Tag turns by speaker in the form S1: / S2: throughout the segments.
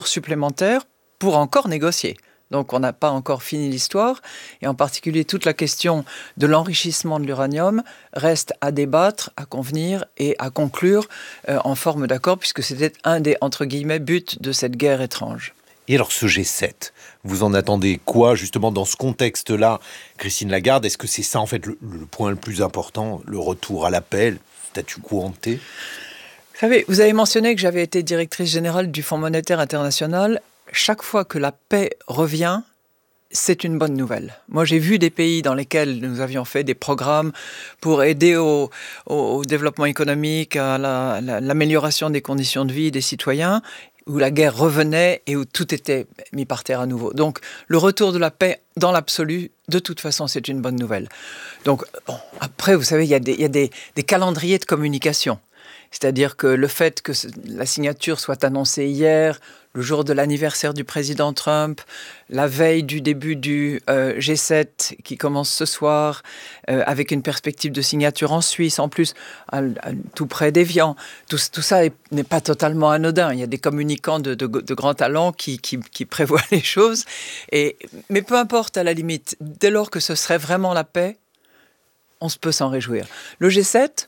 S1: supplémentaires pour encore négocier. Donc on n'a pas encore fini l'histoire, et en particulier toute la question de l'enrichissement de l'uranium reste à débattre, à convenir et à conclure en forme d'accord, puisque c'était un des, entre guillemets, buts de cette guerre étrange.
S2: Et alors ce G7, vous en attendez quoi justement dans ce contexte-là, Christine Lagarde? Est-ce que c'est ça en fait le point le plus important, le retour à la paix, statu quo ante?
S1: Vous avez mentionné que j'avais été directrice générale du Fonds monétaire international. Chaque fois que la paix revient, c'est une bonne nouvelle. Moi, j'ai vu des pays dans lesquels nous avions fait des programmes pour aider au développement économique, à l'amélioration des conditions de vie des citoyens, où la guerre revenait et où tout était mis par terre à nouveau. Donc, le retour de la paix, dans l'absolu, de toute façon, c'est une bonne nouvelle. Donc, bon, après, vous savez, il y a des calendriers de communication. C'est-à-dire que le fait que la signature soit annoncée hier, le jour de l'anniversaire du président Trump, la veille du début du G7 qui commence ce soir, avec une perspective de signature en Suisse, en plus, tout près d'Évian, tout ça n'est pas totalement anodin. Il y a des communicants de grands talents qui prévoient les choses. Mais peu importe, à la limite, dès lors que ce serait vraiment la paix, on peut s'en réjouir. Le G7,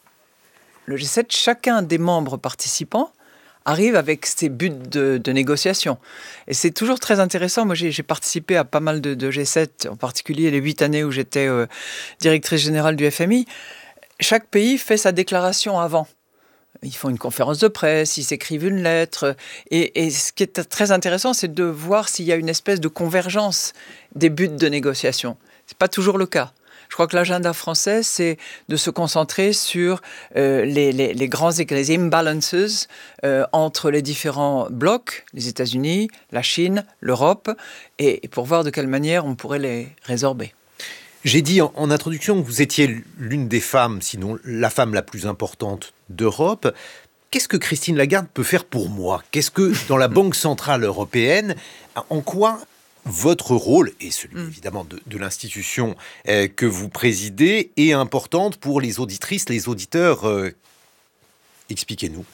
S1: chacun des membres participants arrive avec ses buts de négociation. Et c'est toujours très intéressant. Moi, j'ai participé à pas mal de G7, en particulier les 8 années où j'étais directrice générale du FMI. Chaque pays fait sa déclaration avant. Ils font une conférence de presse, ils s'écrivent une lettre. Et ce qui est très intéressant, c'est de voir s'il y a une espèce de convergence des buts de négociation. Ce n'est pas toujours le cas. Je crois que l'agenda français, c'est de se concentrer sur les grands les imbalances entre les différents blocs, les États-Unis, la Chine, l'Europe, et pour voir de quelle manière on pourrait les résorber.
S2: J'ai dit en introduction que vous étiez l'une des femmes, sinon la femme la plus importante d'Europe. Qu'est-ce que Christine Lagarde peut faire pour moi? Qu'est-ce que, dans la Banque Centrale Européenne, en quoi votre rôle, et celui évidemment de l'institution que vous présidez, est importante pour les auditrices, les auditeurs? Expliquez-nous.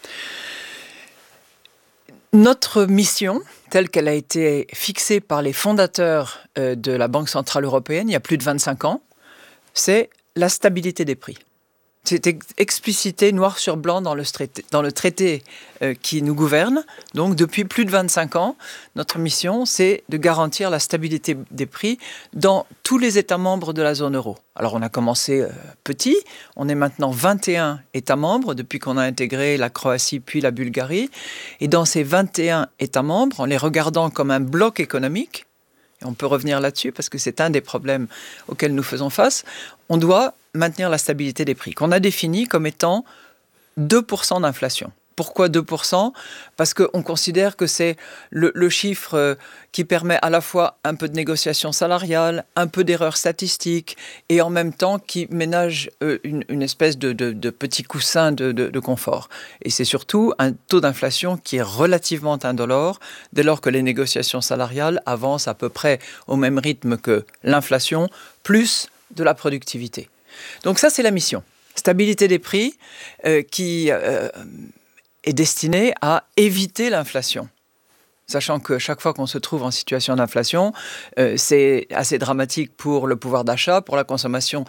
S1: Notre mission, telle qu'elle a été fixée par les fondateurs de la Banque Centrale Européenne il y a plus de 25 ans, c'est la stabilité des prix. C'est explicité noir sur blanc dans le traité qui nous gouverne. Donc, depuis plus de 25 ans, notre mission, c'est de garantir la stabilité des prix dans tous les États membres de la zone euro. Alors, on a commencé petit. On est maintenant 21 États membres depuis qu'on a intégré la Croatie puis la Bulgarie. Et dans ces 21 États membres, en les regardant comme un bloc économique, et on peut revenir là-dessus parce que c'est un des problèmes auxquels nous faisons face, on doit maintenir la stabilité des prix, qu'on a défini comme étant 2% d'inflation. Pourquoi 2%? Parce qu'on considère que c'est le chiffre qui permet à la fois un peu de négociation salariale, un peu d'erreur statistique, et en même temps qui ménage une espèce de petit coussin de confort. Et c'est surtout un taux d'inflation qui est relativement indolore, dès lors que les négociations salariales avancent à peu près au même rythme que l'inflation, plus de la productivité. Donc ça, c'est la mission. Stabilité des prix qui est destinée à éviter l'inflation. Sachant que chaque fois qu'on se trouve en situation d'inflation, c'est assez dramatique pour le pouvoir d'achat, pour la consommation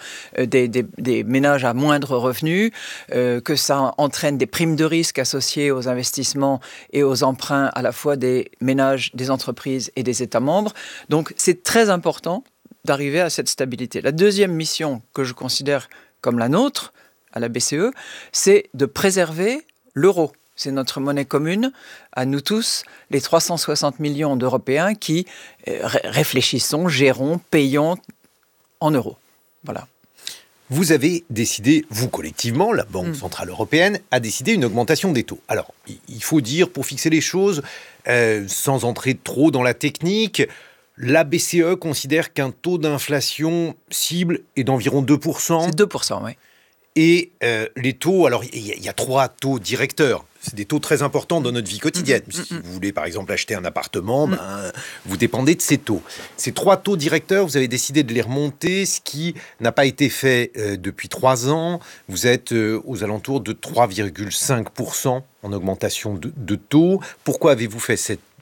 S1: des ménages à moindre revenu, que ça entraîne des primes de risque associées aux investissements et aux emprunts à la fois des ménages, des entreprises et des États membres. Donc c'est très important d'arriver à cette stabilité. La deuxième mission que je considère comme la nôtre, à la BCE, c'est de préserver l'euro. C'est notre monnaie commune, à nous tous, les 360 millions d'Européens qui réfléchissons, gérons, payons en euros. Voilà.
S2: Vous avez décidé, vous collectivement, la Banque Centrale Européenne, a décidé une augmentation des taux. Alors, il faut dire, pour fixer les choses, sans entrer trop dans la technique, la BCE considère qu'un taux d'inflation cible est d'environ 2%.
S1: C'est 2%, oui.
S2: Et les taux, alors il y a 3 taux directeurs. C'est des taux très importants dans notre vie quotidienne. Si vous voulez par exemple acheter un appartement, vous dépendez de ces taux. Ces 3 taux directeurs, vous avez décidé de les remonter, ce qui n'a pas été fait depuis 3 ans. Vous êtes aux alentours de 3,5% en augmentation de taux. Pourquoi avez-vous fait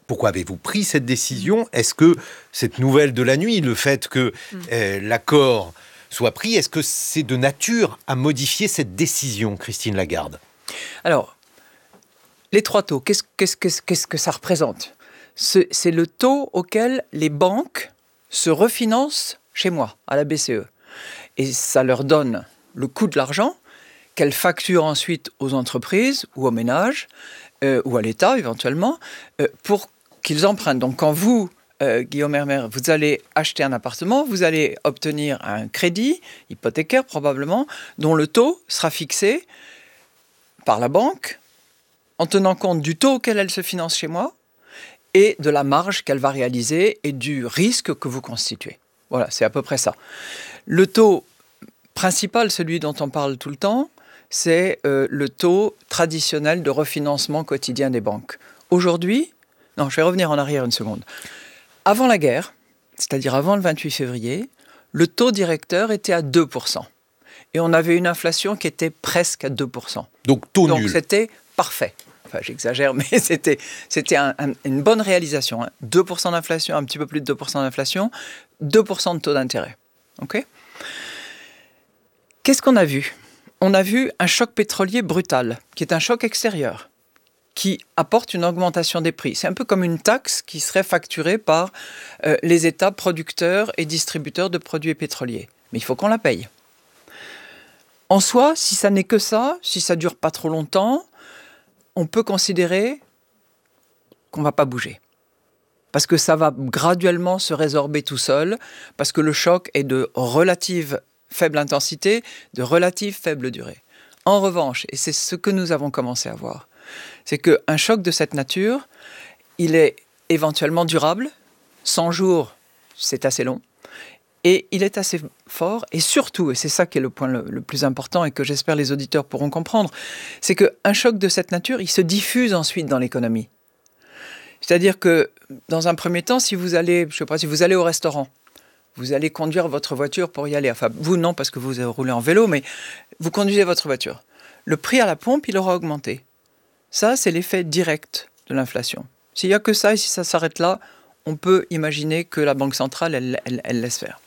S2: Pourquoi avez-vous pris cette décision? Est-ce que cette nouvelle de la nuit, le fait que l'accord soit pris, est-ce que c'est de nature à modifier cette décision, Christine Lagarde?
S1: Alors, les 3 taux, qu'est-ce que ça représente? C'est le taux auquel les banques se refinancent chez moi, à la BCE. Et ça leur donne le coût de l'argent qu'elles facturent ensuite aux entreprises ou aux ménages, ou à l'État éventuellement, pour qu'ils empruntent. Donc quand vous, Guillaume Hermer, vous allez acheter un appartement, vous allez obtenir un crédit hypothécaire probablement, dont le taux sera fixé par la banque en tenant compte du taux auquel elle se finance chez moi et de la marge qu'elle va réaliser et du risque que vous constituez. Voilà, c'est à peu près ça. Le taux principal, celui dont on parle tout le temps, c'est le taux traditionnel de refinancement quotidien des banques. Aujourd'hui, non, je vais revenir en arrière une seconde. Avant la guerre, c'est-à-dire avant le 28 février, le taux directeur était à 2%. Et on avait une inflation qui était presque à 2%.
S2: Donc taux nul.
S1: Donc c'était parfait. Enfin, j'exagère, mais c'était une bonne réalisation. 2% d'inflation, un petit peu plus de 2% d'inflation, 2% de taux d'intérêt. OK ? Qu'est-ce qu'on a vu ? On a vu un choc pétrolier brutal, qui est un choc extérieur, qui apporte une augmentation des prix. C'est un peu comme une taxe qui serait facturée par les États producteurs et distributeurs de produits pétroliers. Mais il faut qu'on la paye. En soi, si ça n'est que ça, si ça ne dure pas trop longtemps, on peut considérer qu'on ne va pas bouger. Parce que ça va graduellement se résorber tout seul, parce que le choc est de relative faible intensité, de relative faible durée. En revanche, et c'est ce que nous avons commencé à voir, c'est qu'un choc de cette nature, il est éventuellement durable. 100 jours, c'est assez long. Et il est assez fort. Et surtout, et c'est ça qui est le point le plus important et que j'espère les auditeurs pourront comprendre, c'est qu'un choc de cette nature, il se diffuse ensuite dans l'économie. C'est-à-dire que, dans un premier temps, si vous allez, je sais pas, si vous allez au restaurant, vous allez conduire votre voiture pour y aller. Enfin, vous non, parce que vous roulez en vélo, mais vous conduisez votre voiture. Le prix à la pompe, il aura augmenté. Ça, c'est l'effet direct de l'inflation. S'il n'y a que ça et si ça s'arrête là, on peut imaginer que la Banque centrale, elle laisse faire.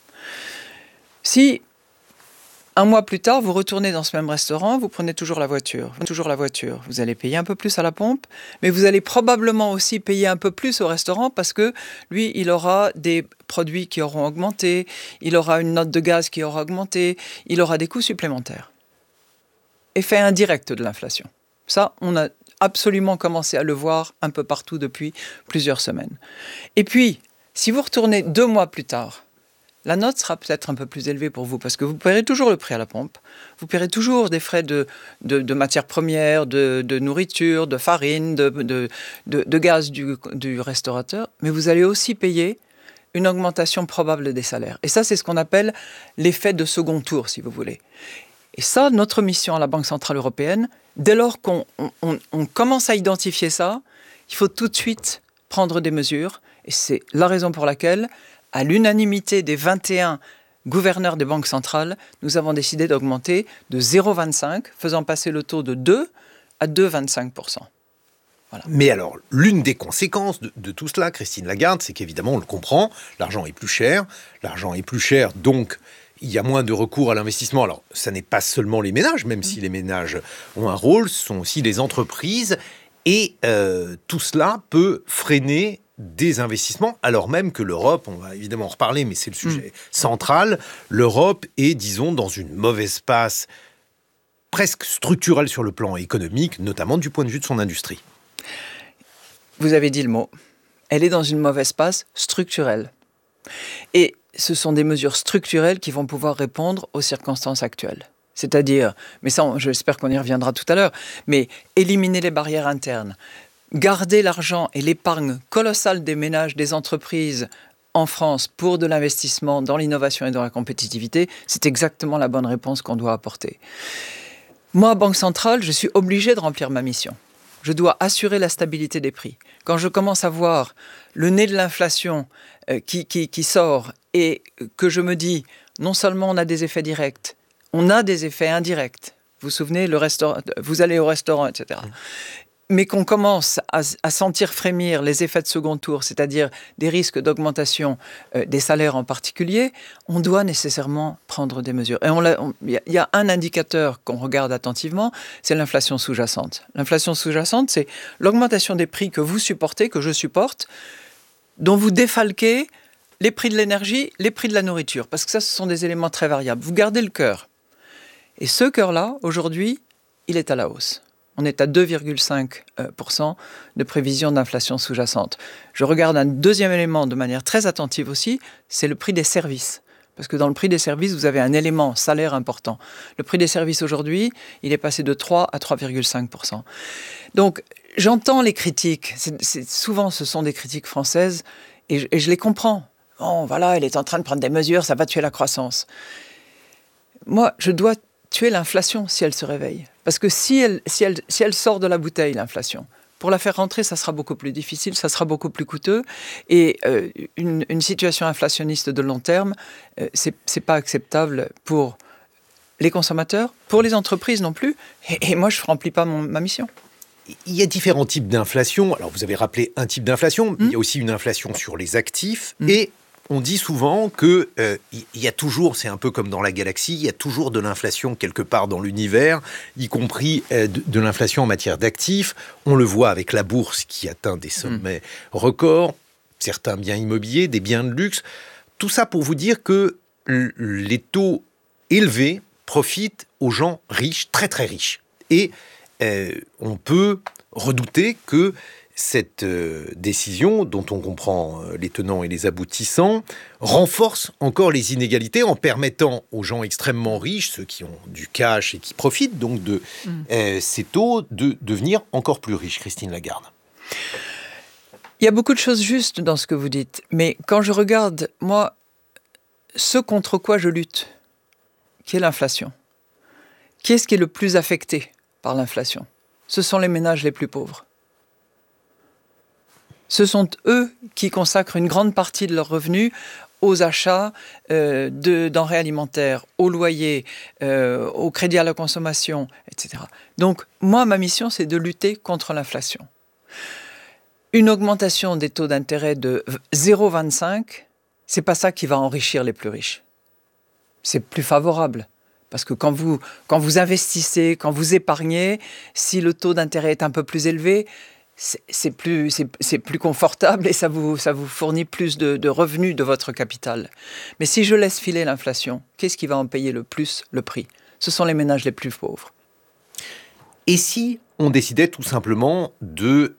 S1: Si, un mois plus tard, vous retournez dans ce même restaurant, vous prenez toujours la voiture. Vous allez payer un peu plus à la pompe, mais vous allez probablement aussi payer un peu plus au restaurant parce que lui, il aura des produits qui auront augmenté, il aura une note de gaz qui aura augmenté, il aura des coûts supplémentaires. Effet indirect de l'inflation. Ça, on a absolument commencé à le voir un peu partout depuis plusieurs semaines. Et puis, si vous retournez 2 mois plus tard, la note sera peut-être un peu plus élevée pour vous parce que vous paierez toujours le prix à la pompe, vous paierez toujours des frais de matières premières, de nourriture, de farine, de gaz du restaurateur, mais vous allez aussi payer une augmentation probable des salaires. Et ça, c'est ce qu'on appelle l'effet de second tour, si vous voulez. Et ça, notre mission à la Banque centrale européenne, dès lors qu'on commence à identifier ça, il faut tout de suite prendre des mesures. Et c'est la raison pour laquelle, à l'unanimité des 21 gouverneurs des banques centrales, nous avons décidé d'augmenter de 0,25, faisant passer le taux de 2 à 2,25%. Voilà.
S2: Mais alors, l'une des conséquences de tout cela, Christine Lagarde, c'est qu'évidemment, on le comprend, l'argent est plus cher, donc il y a moins de recours à l'investissement. Alors, ça n'est pas seulement les ménages, même si les ménages ont un rôle, ce sont aussi les entreprises, et tout cela peut freiner des investissements, alors même que l'Europe, on va évidemment en reparler, mais c'est le sujet central, l'Europe est, disons, dans une mauvaise passe presque structurelle sur le plan économique, notamment du point de vue de son industrie.
S1: Vous avez dit le mot. Elle est dans une mauvaise passe structurelle. Et ce sont des mesures structurelles qui vont pouvoir répondre aux circonstances actuelles. C'est-à-dire, mais ça, j'espère qu'on y reviendra tout à l'heure, mais éliminer les barrières internes, garder l'argent et l'épargne colossale des ménages, des entreprises en France pour de l'investissement dans l'innovation et dans la compétitivité, c'est exactement la bonne réponse qu'on doit apporter. Moi, Banque centrale, je suis obligé de remplir ma mission. Je dois assurer la stabilité des prix. Quand je commence à voir le nez de l'inflation qui sort et que je me dis, non seulement on a des effets directs, on a des effets indirects. Vous vous souvenez, vous allez au restaurant, etc. mais qu'on commence à sentir frémir les effets de second tour, c'est-à-dire des risques d'augmentation des salaires en particulier, on doit nécessairement prendre des mesures. Et il y a un indicateur qu'on regarde attentivement, c'est l'inflation sous-jacente. L'inflation sous-jacente, c'est l'augmentation des prix que vous supportez, que je supporte, dont vous défalquez les prix de l'énergie, les prix de la nourriture, parce que ça, ce sont des éléments très variables. Vous gardez le cœur. Et ce cœur-là, aujourd'hui, il est à la hausse. On est à 2,5% de prévision d'inflation sous-jacente. Je regarde un deuxième élément de manière très attentive aussi, c'est le prix des services. Parce que dans le prix des services, vous avez un élément salaire important. Le prix des services aujourd'hui, il est passé de 3 à 3,5%. Donc, j'entends les critiques. Souvent, ce sont des critiques françaises et je les comprends. Oh, voilà, elle est en train de prendre des mesures, ça va tuer la croissance. Moi, je dois tuer l'inflation si elle se réveille. Parce que si elle sort de la bouteille, l'inflation, pour la faire rentrer, ça sera beaucoup plus difficile, ça sera beaucoup plus coûteux. Et une situation inflationniste de long terme, c'est pas acceptable pour les consommateurs, pour les entreprises non plus. Et moi, je ne remplis pas ma mission.
S2: Il y a différents types d'inflation. Alors, vous avez rappelé un type d'inflation. Il y a aussi une inflation sur les actifs. Et on dit souvent qu'il y a toujours, c'est un peu comme dans la galaxie, il y a toujours de l'inflation quelque part dans l'univers, y compris de l'inflation en matière d'actifs. On le voit avec la bourse qui atteint des sommets records, certains biens immobiliers, des biens de luxe. Tout ça pour vous dire que les taux élevés profitent aux gens riches, très très riches. Et on peut redouter que cette décision, dont on comprend les tenants et les aboutissants, renforce encore les inégalités en permettant aux gens extrêmement riches, ceux qui ont du cash et qui profitent donc de ces taux, de devenir encore plus riches. Christine Lagarde.
S1: Il y a beaucoup de choses justes dans ce que vous dites, mais quand je regarde, moi, ce contre quoi je lutte, qui est l'inflation, qui est-ce qui est le plus affecté par l'inflation? Ce sont les ménages les plus pauvres. Ce sont eux qui consacrent une grande partie de leurs revenus aux achats de denrées alimentaires, aux loyers, au crédit à la consommation, etc. Donc, moi, ma mission, c'est de lutter contre l'inflation. Une augmentation des taux d'intérêt de 0,25, c'est pas ça qui va enrichir les plus riches. C'est plus favorable. Parce que quand vous investissez, quand vous épargnez, si le taux d'intérêt est un peu plus élevé, c'est plus confortable et ça vous fournit plus de revenus de votre capital. Mais si je laisse filer l'inflation, qu'est-ce qui va en payer le plus le prix? Ce sont les ménages les plus pauvres.
S2: Et si on décidait tout simplement de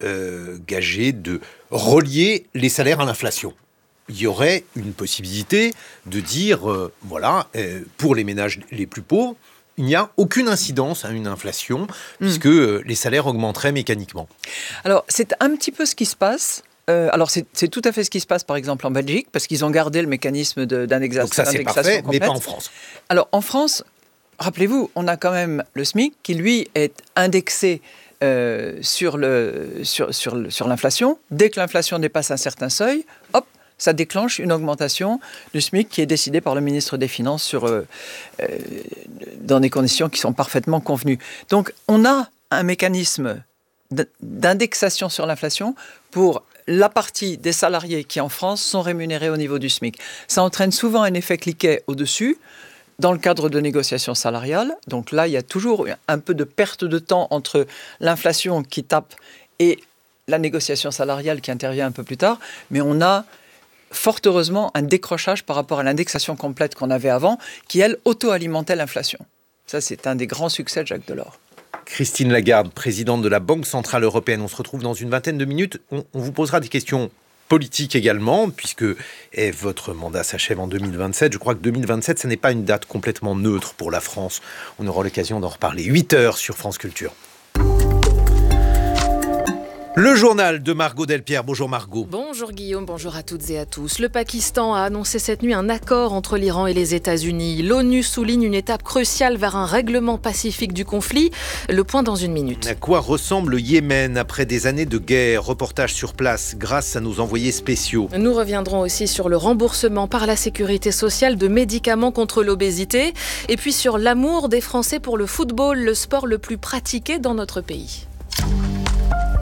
S2: relier les salaires à l'inflation? Il y aurait une possibilité de dire, pour les ménages les plus pauvres, il n'y a aucune incidence à une inflation, puisque les salaires augmenteraient mécaniquement.
S1: Alors, c'est un petit peu ce qui se passe. C'est tout à fait ce qui se passe, par exemple, en Belgique, parce qu'ils ont gardé le mécanisme d'indexation.
S2: Donc ça, c'est parfait,
S1: complète.
S2: Mais pas en France.
S1: Alors, en France, rappelez-vous, on a quand même le SMIC qui, lui, est indexé sur l'inflation. Dès que l'inflation dépasse un certain seuil, hop, ça déclenche une augmentation du SMIC qui est décidée par le ministre des Finances dans des conditions qui sont parfaitement convenues. Donc, on a un mécanisme d'indexation sur l'inflation pour la partie des salariés qui, en France, sont rémunérés au niveau du SMIC. Ça entraîne souvent un effet cliquet au-dessus, dans le cadre de négociations salariales. Donc là, il y a toujours un peu de perte de temps entre l'inflation qui tape et la négociation salariale qui intervient un peu plus tard. Mais on a fort heureusement un décrochage par rapport à l'indexation complète qu'on avait avant, qui, elle, auto-alimentait l'inflation. Ça, c'est un des grands succès de Jacques Delors.
S2: Christine Lagarde, présidente de la Banque Centrale Européenne. On se retrouve dans une vingtaine de minutes. On vous posera des questions politiques également, puisque votre mandat s'achève en 2027. Je crois que 2027, ce n'est pas une date complètement neutre pour la France. On aura l'occasion d'en reparler. 8h sur France Culture. Le journal de Margot Delpierre. Bonjour Margot.
S3: Bonjour Guillaume, bonjour à toutes et à tous. Le Pakistan a annoncé cette nuit un accord entre l'Iran et les États-Unis. L'ONU souligne une étape cruciale vers un règlement pacifique du conflit. Le point dans une minute.
S2: À quoi ressemble le Yémen après des années de guerre? Reportage sur place grâce à nos envoyés spéciaux.
S3: Nous reviendrons aussi sur le remboursement par la sécurité sociale de médicaments contre l'obésité. Et puis sur l'amour des Français pour le football, le sport le plus pratiqué dans notre pays.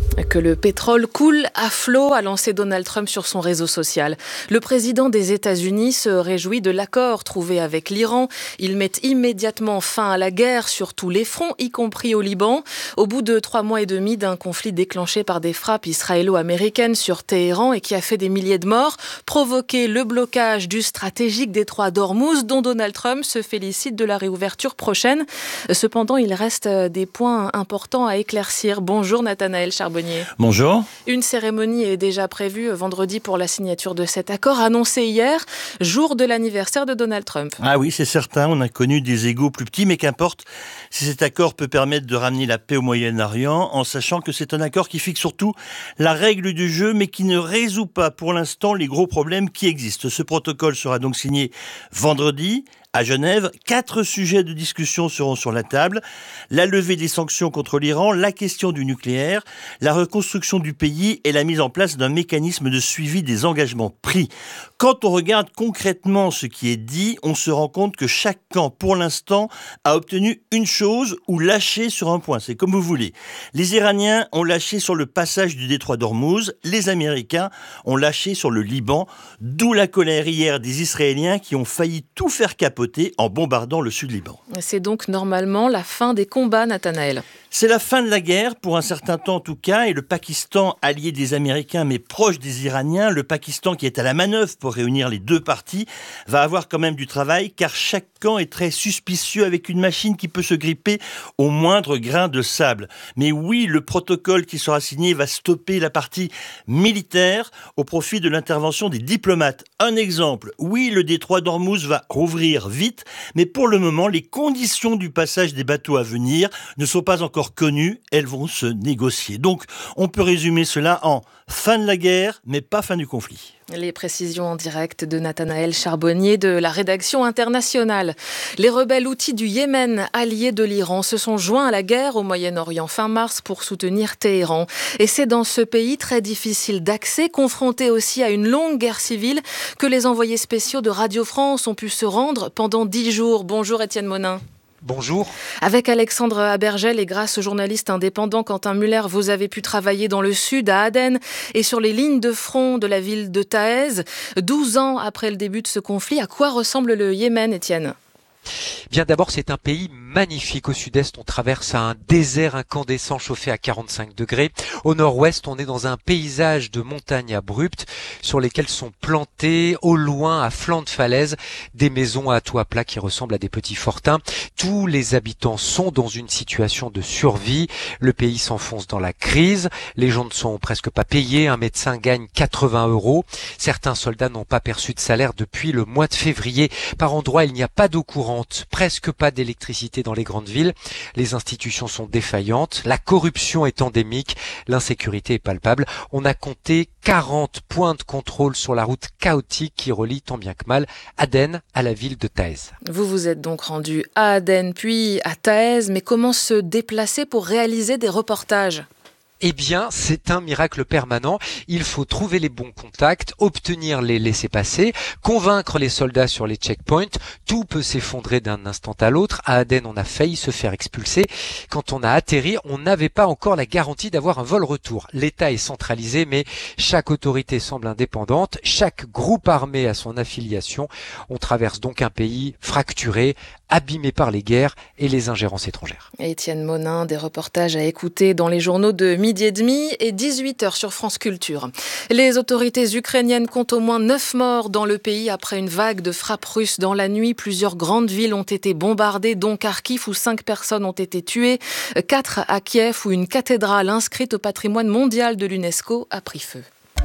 S3: Que le pétrole coule à flot, a lancé Donald Trump sur son réseau social. Le président des États-Unis se réjouit de l'accord trouvé avec l'Iran. Il met immédiatement fin à la guerre sur tous les fronts, y compris au Liban. Au bout de 3 mois et demi d'un conflit déclenché par des frappes israélo-américaines sur Téhéran et qui a fait des milliers de morts, provoqué le blocage du stratégique détroit d'Ormuz, dont Donald Trump se félicite de la réouverture prochaine. Cependant, il reste des points importants à éclaircir. Bonjour Nathanaël Charbonnier.
S4: Bonjour.
S3: Une cérémonie est déjà prévue vendredi pour la signature de cet accord, annoncé hier, jour de l'anniversaire de Donald Trump.
S4: Ah oui, c'est certain, on a connu des égos plus petits, mais qu'importe, si cet accord peut permettre de ramener la paix au Moyen-Orient, en sachant que c'est un accord qui fixe surtout la règle du jeu, mais qui ne résout pas pour l'instant les gros problèmes qui existent. Ce protocole sera donc signé vendredi. À Genève, 4 sujets de discussion seront sur la table. La levée des sanctions contre l'Iran, la question du nucléaire, la reconstruction du pays et la mise en place d'un mécanisme de suivi des engagements pris. Quand on regarde concrètement ce qui est dit, on se rend compte que chaque camp, pour l'instant, a obtenu une chose ou lâché sur un point. C'est comme vous voulez. Les Iraniens ont lâché sur le passage du détroit d'Ormuz. Les Américains ont lâché sur le Liban. D'où la colère hier des Israéliens qui ont failli tout faire capoter en bombardant le sud Liban.
S3: C'est donc normalement la fin des combats, Nathanaël.
S4: C'est la fin de la guerre, pour un certain temps en tout cas, et le Pakistan, allié des Américains mais proche des Iraniens, le Pakistan qui est à la manœuvre pour réunir les deux parties, va avoir quand même du travail, car chaque camp est très suspicieux avec une machine qui peut se gripper au moindre grain de sable. Mais oui, le protocole qui sera signé va stopper la partie militaire au profit de l'intervention des diplomates. Un exemple, oui, le détroit d'Ormuz va rouvrir vite, mais pour le moment, les conditions du passage des bateaux à venir ne sont pas encore connues, elles vont se négocier. Donc, on peut résumer cela en fin de la guerre, mais pas fin du conflit.
S3: Les précisions en direct de Nathanaël Charbonnier de la rédaction internationale. Les rebelles houthis du Yémen, alliés de l'Iran, se sont joints à la guerre au Moyen-Orient fin mars pour soutenir Téhéran. Et c'est dans ce pays très difficile d'accès, confronté aussi à une longue guerre civile, que les envoyés spéciaux de Radio France ont pu se rendre pendant 10 jours. Bonjour Étienne Monin.
S5: Bonjour.
S3: Avec Alexandre Abergel et grâce au journaliste indépendant Quentin Muller, vous avez pu travailler dans le sud, à Aden, et sur les lignes de front de la ville de Taez. 12 ans après le début de ce conflit, à quoi ressemble le Yémen, Étienne ?
S5: Bien d'abord, c'est un pays magnifique. Au sud-est, on traverse un désert incandescent chauffé à 45 degrés. Au nord-ouest, on est dans un paysage de montagnes abruptes sur lesquelles sont plantées, au loin, à flanc de falaise, des maisons à toit plat qui ressemblent à des petits fortins. Tous les habitants sont dans une situation de survie. Le pays s'enfonce dans la crise. Les gens ne sont presque pas payés. Un médecin gagne 80 €. Certains soldats n'ont pas perçu de salaire depuis le mois de février. Par endroits, il n'y a pas d'eau courante, presque pas d'électricité dans les grandes villes. Les institutions sont défaillantes, la corruption est endémique, l'insécurité est palpable. On a compté 40 points de contrôle sur la route chaotique qui relie tant bien que mal Aden à la ville de Taez.
S3: Vous vous êtes donc rendu à Aden puis à Taez, mais comment se déplacer pour réaliser des reportages ?
S5: Eh bien, c'est un miracle permanent. Il faut trouver les bons contacts, obtenir les laissez-passer, convaincre les soldats sur les checkpoints. Tout peut s'effondrer d'un instant à l'autre. À Aden, on a failli se faire expulser. Quand on a atterri, on n'avait pas encore la garantie d'avoir un vol retour. L'État est centralisé, mais chaque autorité semble indépendante. Chaque groupe armé a son affiliation. On traverse donc un pays fracturé, abîmé par les guerres et les ingérences étrangères.
S3: Étienne Monin, des reportages à écouter dans les journaux de 12h30 et 18h sur France Culture. Les autorités ukrainiennes comptent au moins 9 morts dans le pays après une vague de frappes russes dans la nuit. Plusieurs grandes villes ont été bombardées, dont Kharkiv où 5 personnes ont été tuées, 4 à Kiev où une cathédrale inscrite au patrimoine mondial de l'UNESCO a pris feu.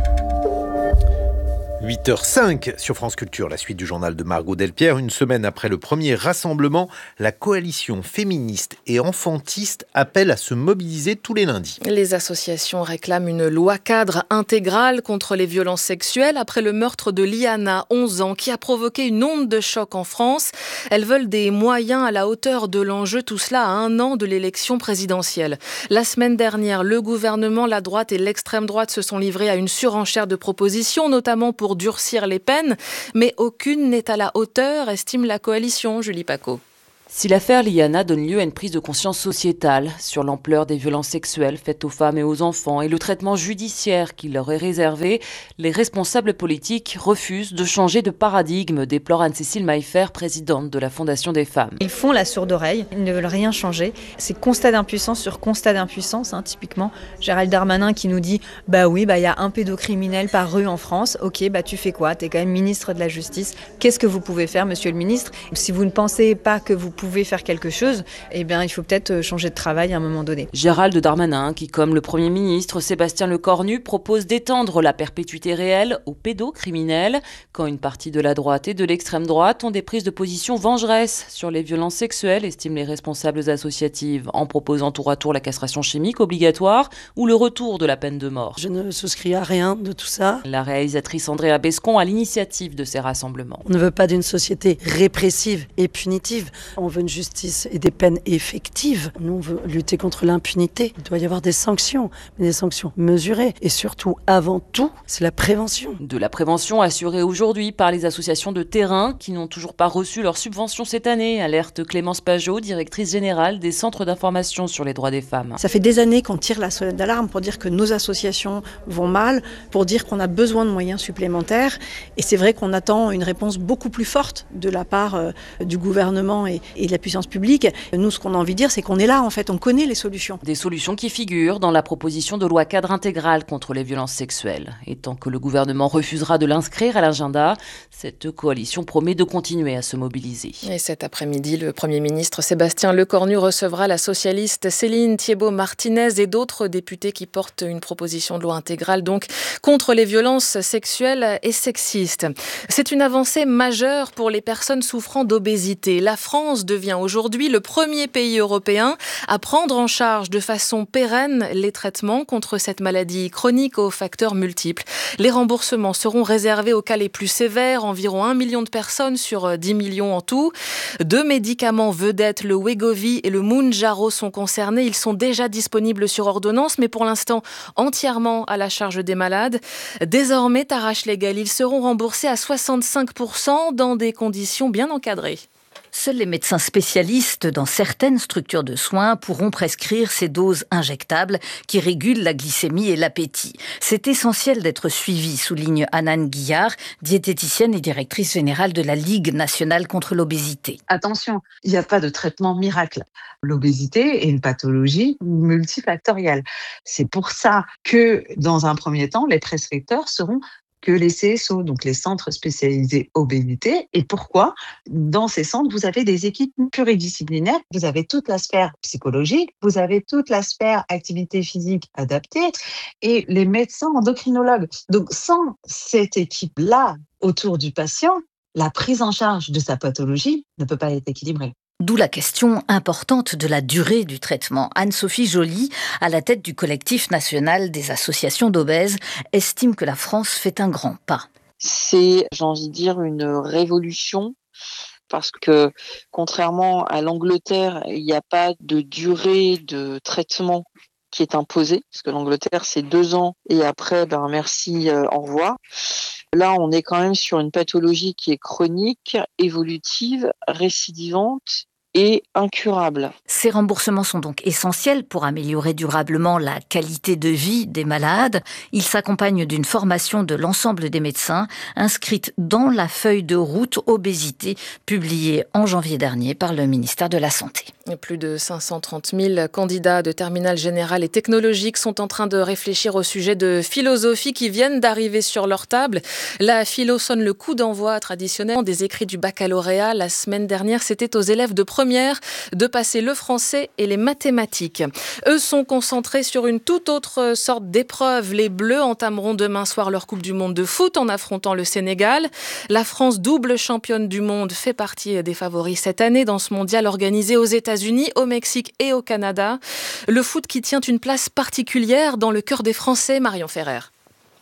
S2: 8h05 sur France Culture, la suite du journal de Margot Delpierre. Une semaine après le premier rassemblement, la coalition féministe et enfantiste appelle à se mobiliser tous les lundis.
S3: Les associations réclament une loi cadre intégrale contre les violences sexuelles après le meurtre de Liana, 11 ans, qui a provoqué une onde de choc en France. Elles veulent des moyens à la hauteur de l'enjeu, tout cela à 1 an de l'élection présidentielle. La semaine dernière, le gouvernement, la droite et l'extrême droite se sont livrés à une surenchère de propositions, notamment pour durcir les peines, mais aucune n'est à la hauteur, estime la coalition, Julie Pacaud.
S6: Si l'affaire Liana donne lieu à une prise de conscience sociétale sur l'ampleur des violences sexuelles faites aux femmes et aux enfants et le traitement judiciaire qui leur est réservé, les responsables politiques refusent de changer de paradigme, déplore Anne-Cécile Maillefer, présidente de la Fondation des femmes.
S7: Ils font la sourde oreille, ils ne veulent rien changer. C'est constat d'impuissance sur constat d'impuissance, typiquement. Gérald Darmanin qui nous dit « Bah oui, il y a un pédocriminel par rue en France. Ok, tu fais quoi? T'es quand même ministre de la Justice. Qu'est-ce que vous pouvez faire, monsieur le ministre? Si vous ne pensez pas que vous pouvez faire quelque chose, il faut peut-être changer de travail à un moment donné. »
S6: Gérald Darmanin, qui comme le Premier ministre Sébastien Lecornu propose d'étendre la perpétuité réelle aux pédocriminels, quand une partie de la droite et de l'extrême droite ont des prises de position vengeresses sur les violences sexuelles, estiment les responsables associatives, en proposant tour à tour la castration chimique obligatoire ou le retour de la peine de mort.
S8: Je ne souscris à rien de tout ça.
S6: La réalisatrice Andrea Bescon a l'initiative de ces rassemblements.
S8: On ne veut pas d'une société répressive et punitive. On veut une justice et des peines effectives. Nous, on veut lutter contre l'impunité. Il doit y avoir des sanctions, mais des sanctions mesurées. Et surtout, avant tout, c'est la prévention.
S6: De la prévention assurée aujourd'hui par les associations de terrain qui n'ont toujours pas reçu leur subvention cette année, alerte Clémence Pajot, directrice générale des centres d'information sur les droits des femmes.
S9: Ça fait des années qu'on tire la sonnette d'alarme pour dire que nos associations vont mal, pour dire qu'on a besoin de moyens supplémentaires. Et c'est vrai qu'on attend une réponse beaucoup plus forte de la part du gouvernement et de la puissance publique. Nous, ce qu'on a envie de dire, c'est qu'on est là, en fait, on connaît les solutions.
S6: Des solutions qui figurent dans la proposition de loi cadre intégrale contre les violences sexuelles. Et tant que le gouvernement refusera de l'inscrire à l'agenda, cette coalition promet de continuer à se mobiliser.
S3: Et cet après-midi, le Premier ministre Sébastien Lecornu recevra la socialiste Céline Thiébaut-Martinez et d'autres députés qui portent une proposition de loi intégrale donc contre les violences sexuelles et sexistes. C'est une avancée majeure pour les personnes souffrant d'obésité. La France devient aujourd'hui le premier pays européen à prendre en charge de façon pérenne les traitements contre cette maladie chronique aux facteurs multiples. Les remboursements seront réservés aux cas les plus sévères, environ 1 million de personnes sur 10 millions en tout. 2 médicaments vedettes, le Wegovy et le Mounjaro, sont concernés. Ils sont déjà disponibles sur ordonnance, mais pour l'instant entièrement à la charge des malades. Désormais, Tarache Légal, ils seront remboursés à 65% dans des conditions bien encadrées.
S10: Seuls les médecins spécialistes dans certaines structures de soins pourront prescrire ces doses injectables qui régulent la glycémie et l'appétit. C'est essentiel d'être suivi, souligne Anan Guillard, diététicienne et directrice générale de la Ligue nationale contre l'obésité.
S11: Attention, il n'y a pas de traitement miracle. L'obésité est une pathologie multifactorielle. C'est pour ça que, dans un premier temps, les prescripteurs seront que les CSO, donc les centres spécialisés obésité. Et pourquoi? Dans ces centres, vous avez des équipes pluridisciplinaires, vous avez toute la sphère psychologique, vous avez toute la sphère activité physique adaptée et les médecins endocrinologues. Donc sans cette équipe-là autour du patient, la prise en charge de sa pathologie ne peut pas être équilibrée.
S10: D'où la question importante de la durée du traitement. Anne-Sophie Joly, à la tête du collectif national des associations d'obèses, estime que la France fait un grand pas.
S12: C'est, j'ai envie de dire, une révolution parce que, contrairement à l'Angleterre, il n'y a pas de durée de traitement qui est imposée, parce que l'Angleterre, c'est 2 ans et après, merci, au revoir. Là, on est quand même sur une pathologie qui est chronique, évolutive, récidivante et incurable.
S10: Ces remboursements sont donc essentiels pour améliorer durablement la qualité de vie des malades. Ils s'accompagnent d'une formation de l'ensemble des médecins inscrite dans la feuille de route obésité publiée en janvier dernier par le ministère de la Santé.
S3: Et plus de 530 000 candidats de terminale générale et technologique sont en train de réfléchir au sujet de philosophie qui viennent d'arriver sur leur table. La philo sonne le coup d'envoi traditionnel des écrits du baccalauréat. La semaine dernière, c'était aux élèves de première de passer le français et les mathématiques. Eux sont concentrés sur une toute autre sorte d'épreuve. Les Bleus entameront demain soir leur Coupe du Monde de foot en affrontant le Sénégal. La France, double championne du monde, fait partie des favoris cette année dans ce mondial organisé aux États-Unis, au Mexique et au Canada. Le foot qui tient une place particulière dans le cœur des Français, Marion Ferrer.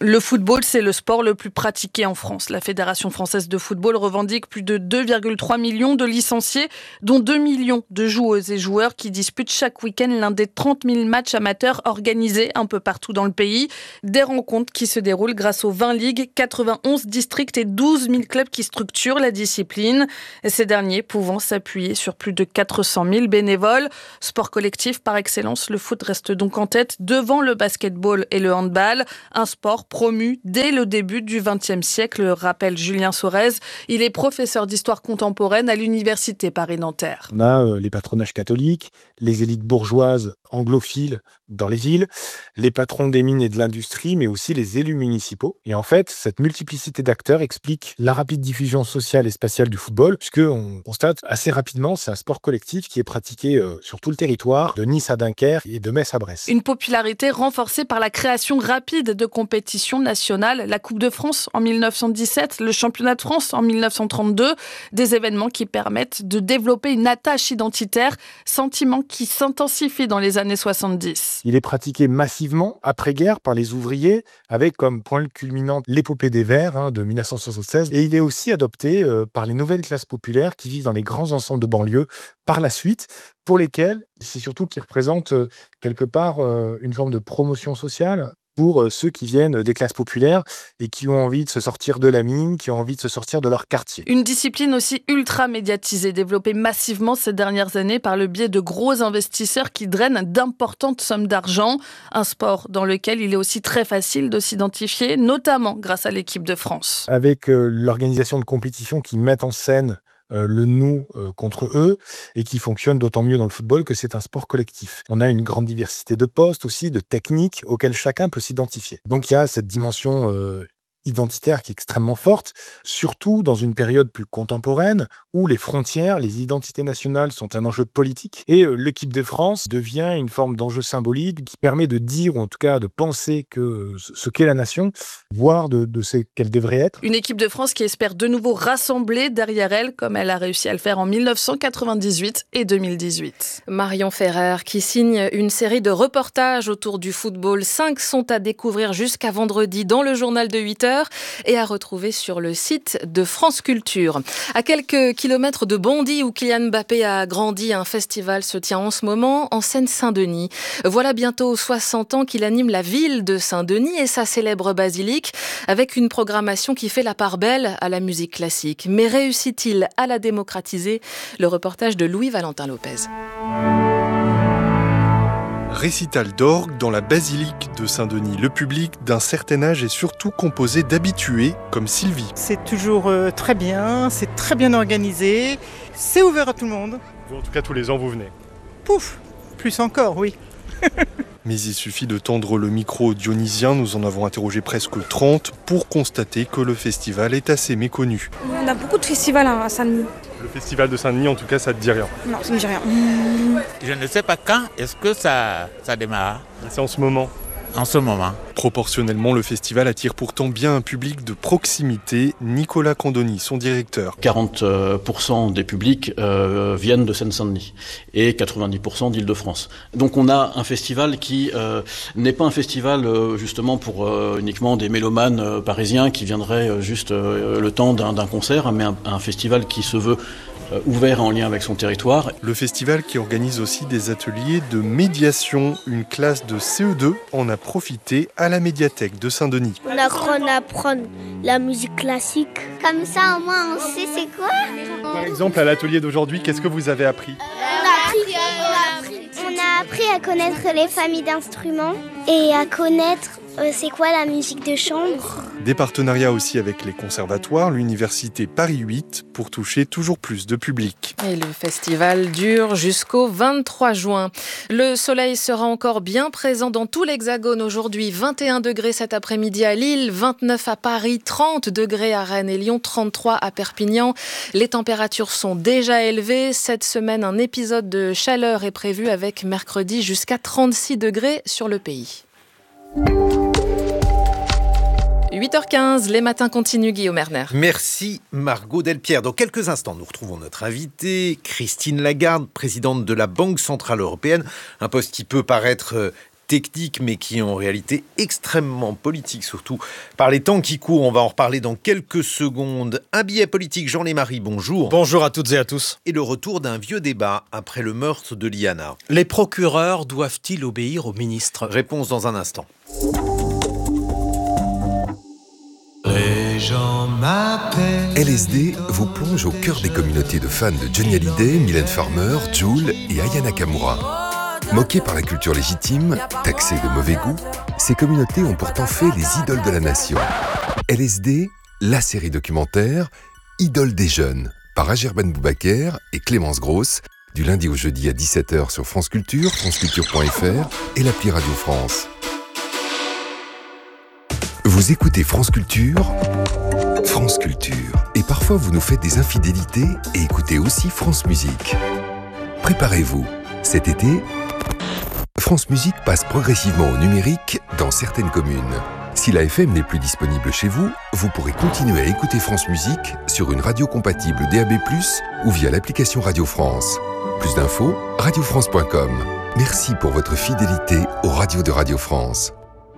S13: Le football, c'est le sport le plus pratiqué en France. La Fédération française de football revendique plus de 2,3 millions de licenciés, dont 2 millions de joueuses et joueurs qui disputent chaque week-end l'un des 30 000 matchs amateurs organisés un peu partout dans le pays. Des rencontres qui se déroulent grâce aux 20 ligues, 91 districts et 12 000 clubs qui structurent la discipline. Ces derniers pouvant s'appuyer sur plus de 400 000 bénévoles. Sport collectif par excellence, le foot reste donc en tête devant le basketball et le handball. Un sport promu dès le début du XXe siècle, rappelle Julien Sorez. Il est professeur d'histoire contemporaine à l'université Paris-Nanterre.
S14: On a les patronages catholiques, les élites bourgeoises anglophiles dans les villes, les patrons des mines et de l'industrie, mais aussi les élus municipaux. Et en fait, cette multiplicité d'acteurs explique la rapide diffusion sociale et spatiale du football, puisqu'on constate assez rapidement, c'est un sport collectif qui est pratiqué sur tout le territoire, de Nice à Dunkerque et de Metz à Brest.
S13: Une popularité renforcée par la création rapide de compétitions nationales, la Coupe de France en 1917, le Championnat de France en 1932, des événements qui permettent de développer une attache identitaire, sentiment qui s'intensifie dans les années 70.
S14: Il est pratiqué massivement après-guerre par les ouvriers, avec comme point culminant l'épopée des Verts de 1976. Et il est aussi adopté par les nouvelles classes populaires qui vivent dans les grands ensembles de banlieue par la suite, pour lesquels c'est surtout qui représente quelque part une forme de promotion sociale pour ceux qui viennent des classes populaires et qui ont envie de se sortir de la mine, qui ont envie de se sortir de leur quartier.
S13: Une discipline aussi ultra médiatisée, développée massivement ces dernières années par le biais de gros investisseurs qui drainent d'importantes sommes d'argent. Un sport dans lequel il est aussi très facile de s'identifier, notamment grâce à l'équipe de France.
S14: Avec l'organisation de compétitions qui mettent en scène le nous contre eux et qui fonctionne d'autant mieux dans le football que c'est un sport collectif. On a une grande diversité de postes aussi, de techniques auxquelles chacun peut s'identifier. Donc il y a cette dimension identitaire qui est extrêmement forte, surtout dans une période plus contemporaine où les frontières, les identités nationales sont un enjeu politique et l'équipe de France devient une forme d'enjeu symbolique qui permet de dire, ou en tout cas de penser que ce qu'est la nation, voire de ce qu'elle devrait être.
S13: Une équipe de France qui espère de nouveau rassembler derrière elle, comme elle a réussi à le faire en 1998 et 2018.
S3: Marion Ferrer qui signe une série de reportages autour du football. 5 sont à découvrir jusqu'à vendredi dans le journal de 8h. Et à retrouver sur le site de France Culture. À quelques kilomètres de Bondy où Kylian Mbappé a grandi, un festival se tient en ce moment en Seine-Saint-Denis. Voilà bientôt 60 ans qu'il anime la ville de Saint-Denis et sa célèbre basilique avec une programmation qui fait la part belle à la musique classique. Mais réussit-il à la démocratiser ? Le reportage de Louis-Valentin Lopez.
S15: Récital d'orgue dans la basilique de Saint-Denis. Le public d'un certain âge est surtout composé d'habitués comme Sylvie.
S16: C'est toujours très bien, c'est très bien organisé, c'est ouvert à tout le monde.
S15: Vous, en tout cas, tous les ans, vous venez.
S16: Pouf, plus encore, oui.
S15: Mais il suffit de tendre le micro aux Dionysiens, nous en avons interrogé presque 30 pour constater que le festival est assez méconnu.
S17: On a beaucoup de festivals à Saint-Denis.
S15: Le festival de Saint-Denis, en tout cas, ça te dit rien?
S17: Non, ça ne me dit rien.
S18: Je ne sais pas quand est-ce que ça démarre.
S15: C'est en ce moment.
S18: En ce moment.
S15: Proportionnellement, le festival attire pourtant bien un public de proximité. Nicolas Candoni, son directeur.
S19: 40% des publics viennent de Seine-Saint-Denis et 90% d'Île-de-France. Donc on a un festival qui n'est pas un festival justement pour uniquement des mélomanes parisiens qui viendraient juste le temps d'un concert, mais un festival qui se veut ouvert en lien avec son territoire.
S15: Le festival qui organise aussi des ateliers de médiation. Une classe de CE2 en a profité à la médiathèque de Saint-Denis.
S20: On apprend la musique classique. Comme ça, au moins, on sait c'est quoi.
S15: Par exemple, à l'atelier d'aujourd'hui, qu'est-ce que vous avez appris ?
S20: On a appris à connaître les familles d'instruments et à connaître c'est quoi la musique de chambre.
S15: Des partenariats aussi avec les conservatoires, l'université Paris 8 pour toucher toujours plus de public.
S3: Et le festival dure jusqu'au 23 juin. Le soleil sera encore bien présent dans tout l'Hexagone aujourd'hui. 21 degrés cet après-midi à Lille, 29 à Paris, 30 degrés à Rennes et Lyon, 33 à Perpignan. Les températures sont déjà élevées. Cette semaine, un épisode de chaleur est prévu avec mercredi jusqu'à 36 degrés sur le pays. 8h15, les matins continuent, Guillaume Erner.
S2: Merci Margot Delpierre. Dans quelques instants, nous retrouvons notre invitée, Christine Lagarde, présidente de la Banque Centrale Européenne. Un poste qui peut paraître techniques, mais qui est en réalité extrêmement politique, surtout par les temps qui courent. On va en reparler dans quelques secondes. Un billet politique, Jean Lémarie, bonjour.
S21: Bonjour à toutes et à tous.
S2: Et le retour d'un vieux débat après le meurtre de Liana.
S21: Les procureurs doivent-ils obéir au ministre ?
S2: Réponse dans un instant.
S22: Les gens m'appellent. LSD vous plonge au cœur des communautés de fans de Johnny Hallyday, Mylène Farmer, Jul et Aya Nakamura. Moquées par la culture légitime, taxées de mauvais goût, ces communautés ont pourtant fait les idoles de la nation. LSD, la série documentaire Idole des jeunes, par Agerben Boubaker et Clémence Grosse, du lundi au jeudi à 17h sur France Culture, franceculture.fr et l'appli Radio France. Vous écoutez France Culture, et parfois vous nous faites des infidélités et écoutez aussi France Musique. Préparez-vous, cet été, France Musique passe progressivement au numérique dans certaines communes. Si la FM n'est plus disponible chez vous, vous pourrez continuer à écouter France Musique sur une radio compatible DAB+, ou via l'application Radio France. Plus d'infos, radiofrance.com. Merci pour votre fidélité aux radios de Radio France.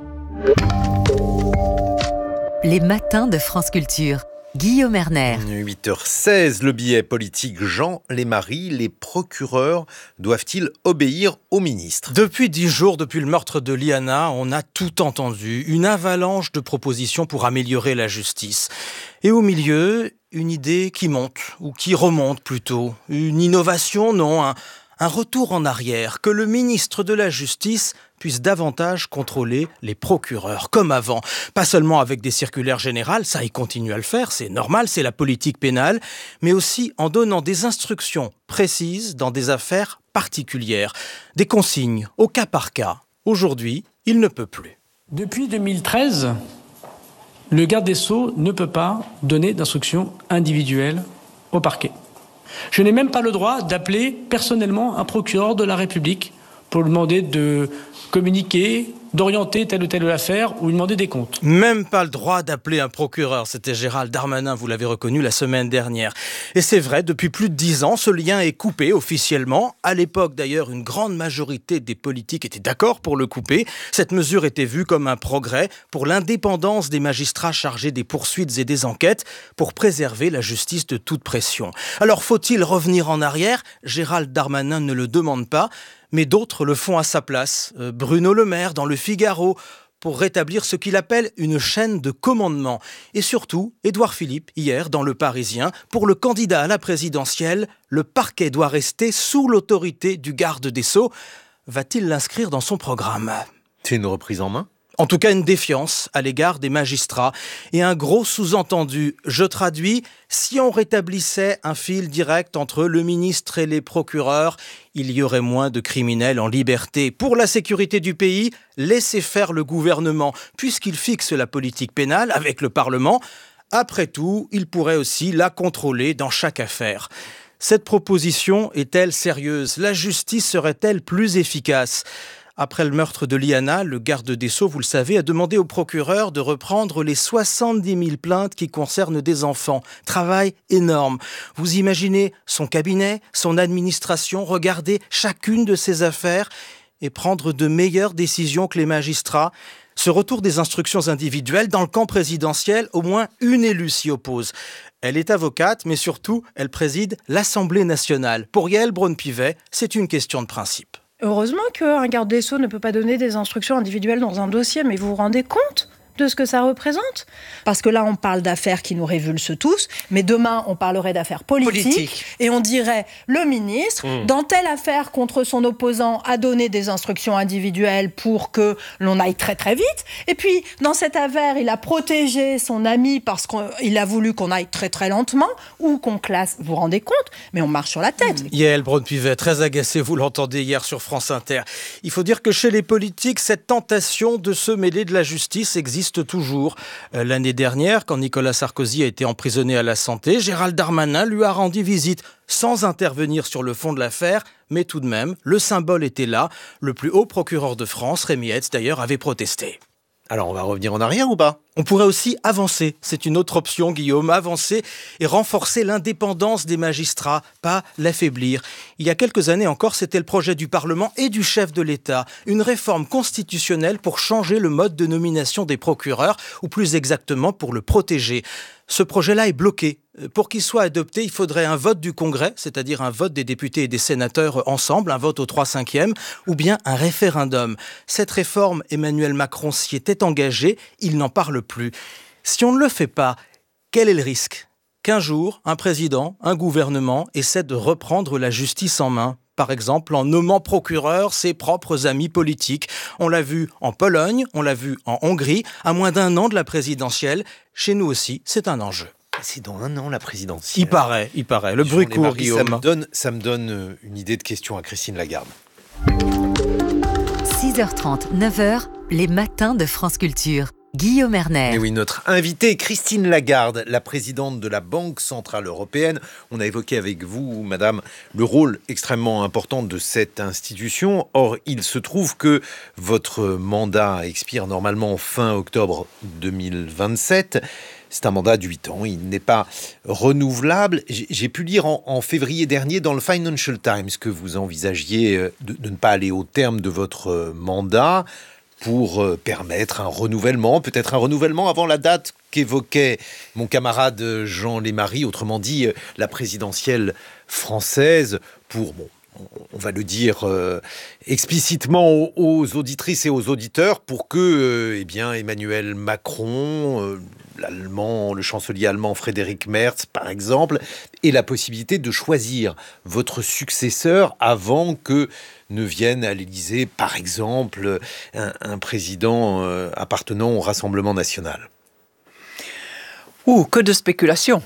S23: Les matins de France Culture. Guillaume Erner.
S2: 8h16, le billet politique Jean Lémarie. Les procureurs doivent-ils obéir au ministre ?
S21: Depuis 10 jours, depuis le meurtre de Liana, on a tout entendu. Une avalanche de propositions pour améliorer la justice. Et au milieu, une idée qui monte, ou qui remonte plutôt. Une innovation, non, un retour en arrière. Que le ministre de la Justice puisse davantage contrôler les procureurs, comme avant. Pas seulement avec des circulaires générales, ça il continue à le faire, c'est normal, c'est la politique pénale, mais aussi en donnant des instructions précises dans des affaires particulières, des consignes au cas par cas. Aujourd'hui, il ne peut plus.
S24: Depuis 2013, le garde des Sceaux ne peut pas donner d'instructions individuelles au parquet. Je n'ai même pas le droit d'appeler personnellement un procureur de la République pour lui demander de communiquer, d'orienter telle ou telle affaire ou lui demander des comptes.
S21: Même pas le droit d'appeler un procureur, c'était Gérald Darmanin, vous l'avez reconnu la semaine dernière. Et c'est vrai, depuis plus de 10 ans, ce lien est coupé officiellement. À l'époque d'ailleurs, une grande majorité des politiques étaient d'accord pour le couper. Cette mesure était vue comme un progrès pour l'indépendance des magistrats chargés des poursuites et des enquêtes, pour préserver la justice de toute pression. Alors faut-il revenir en arrière ? Gérald Darmanin ne le demande pas, mais d'autres le font à sa place. Bruno Le Maire dans Le Figaro, pour rétablir ce qu'il appelle une chaîne de commandement. Et surtout, Édouard Philippe, hier, dans Le Parisien, pour le candidat à la présidentielle, le parquet doit rester sous l'autorité du garde des Sceaux. Va-t-il l'inscrire dans son programme ?
S2: C'est une reprise en main ?
S21: En tout cas, une défiance à l'égard des magistrats. Et un gros sous-entendu, je traduis, si on rétablissait un fil direct entre le ministre et les procureurs, il y aurait moins de criminels en liberté. Pour la sécurité du pays, laissez faire le gouvernement, puisqu'il fixe la politique pénale avec le Parlement. Après tout, il pourrait aussi la contrôler dans chaque affaire. Cette proposition est-elle sérieuse ? La justice serait-elle plus efficace ? Après le meurtre de Liana, le garde des Sceaux, vous le savez, a demandé au procureur de reprendre les 70 000 plaintes qui concernent des enfants. Travail énorme. Vous imaginez son cabinet, son administration, regarder chacune de ces affaires et prendre de meilleures décisions que les magistrats. Ce retour des instructions individuelles, dans le camp présidentiel, au moins une élue s'y oppose. Elle est avocate, mais surtout, elle préside l'Assemblée nationale. Pour Yaël Braun-Pivet, c'est une question de principe.
S17: Heureusement qu'un garde des Sceaux ne peut pas donner des instructions individuelles dans un dossier, mais vous vous rendez compte de ce que ça représente ? Parce que là, on parle d'affaires qui nous révulsent tous, mais demain, on parlerait d'affaires politiques. Et on dirait, le ministre, dans telle affaire contre son opposant, a donné des instructions individuelles pour que l'on aille très très vite. Et puis, dans cette affaire, il a protégé son ami parce qu'il a voulu qu'on aille très très lentement, ou qu'on classe, vous vous rendez compte ? Mais on marche sur la tête.
S21: Yaël Braun-Pivet, très agacée, vous l'entendez hier sur France Inter. Il faut dire que chez les politiques, cette tentation de se mêler de la justice existe toujours. L'année dernière, quand Nicolas Sarkozy a été emprisonné à la Santé, Gérald Darmanin lui a rendu visite sans intervenir sur le fond de l'affaire, mais tout de même, le symbole était là. Le plus haut procureur de France, Rémi Hetz d'ailleurs, avait protesté.
S2: Alors on va revenir en arrière ou pas ?
S21: On pourrait aussi avancer, c'est une autre option, Guillaume, avancer et renforcer l'indépendance des magistrats, pas l'affaiblir. Il y a quelques années encore, c'était le projet du Parlement et du chef de l'État, une réforme constitutionnelle pour changer le mode de nomination des procureurs, ou plus exactement pour le protéger. Ce projet-là est bloqué. Pour qu'il soit adopté, il faudrait un vote du Congrès, c'est-à-dire un vote des députés et des sénateurs ensemble, un vote aux 3/5, ou bien un référendum. Cette réforme, Emmanuel Macron s'y était engagé, il n'en parle plus. Si on ne le fait pas, quel est le risque ? Qu'un jour, un président, un gouvernement essaie de reprendre la justice en main, par exemple en nommant procureur ses propres amis politiques. On l'a vu en Pologne, on l'a vu en Hongrie, à moins d'1 an de la présidentielle. Chez nous aussi, c'est un enjeu.
S2: C'est dans 1 an la présidentielle.
S21: Il paraît. Le bruit court, Guillaume.
S2: Ça me donne une idée de question à Christine Lagarde.
S23: 6h30, 9h, les matins de France Culture. Guillaume Erner.
S2: Et oui, notre invitée, Christine Lagarde, la présidente de la Banque Centrale Européenne. On a évoqué avec vous, madame, le rôle extrêmement important de cette institution. Or, il se trouve que votre mandat expire normalement fin octobre 2027. C'est un mandat de 8 ans, il n'est pas renouvelable. J'ai pu lire en février dernier dans le Financial Times que vous envisagiez de ne pas aller au terme de votre mandat pour permettre un renouvellement, peut-être un renouvellement avant la date qu'évoquait mon camarade Jean Lémarie, autrement dit la présidentielle française, pour, on va le dire explicitement aux auditrices et aux auditeurs, pour que Emmanuel Macron, le chancelier allemand Frédéric Merz, par exemple, ait la possibilité de choisir votre successeur avant que ne vienne à l'Élysée, par exemple, un président appartenant au Rassemblement national.
S1: Que de spéculation.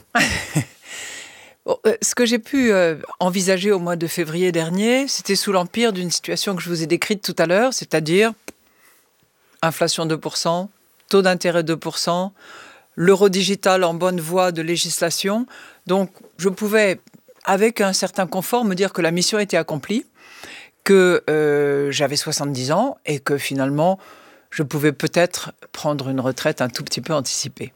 S1: Ce que j'ai pu envisager au mois de février dernier, c'était sous l'empire d'une situation que je vous ai décrite tout à l'heure, c'est-à-dire inflation 2%, taux d'intérêt 2%, l'euro digital en bonne voie de législation. Donc, je pouvais, avec un certain confort, me dire que la mission était accomplie, que j'avais 70 ans et que finalement, je pouvais peut-être prendre une retraite un tout petit peu anticipée.